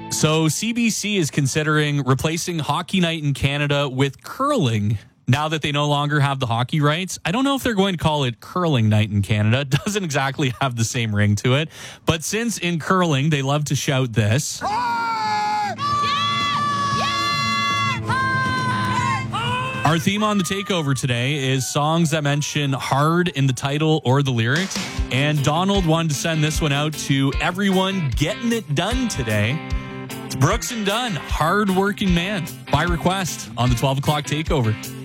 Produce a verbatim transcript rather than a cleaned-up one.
So C B C is considering replacing Hockey Night in Canada with curling now that they no longer have the hockey rights. I don't know if they're going to call it Curling Night in Canada. It doesn't exactly have the same ring to it. But since in curling, they love to shout this. Our theme on the takeover today is songs that mention hard in the title or the lyrics. And Donald wanted to send this one out to everyone getting it done today. It's Brooks and Dunn, Hard Working Man, by request on the twelve o'clock takeover.